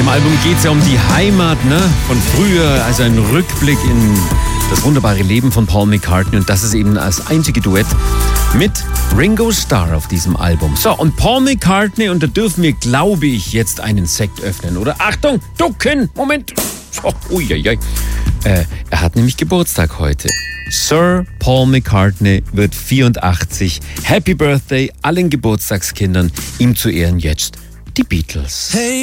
dem Album geht es ja um die Heimat, ne? Von früher, also ein Rückblick in das wunderbare Leben von Paul McCartney. Und das ist eben das einzige Duett mit Ringo Starr auf diesem Album. So, und Paul McCartney, und da dürfen wir, glaube ich, jetzt einen Sekt öffnen, oder? Achtung, ducken, Moment. Oh, uiuiui. Er hat nämlich Geburtstag heute. Sir Paul McCartney wird 84. Happy Birthday allen Geburtstagskindern. Ihm zu Ehren jetzt die Beatles. Hey.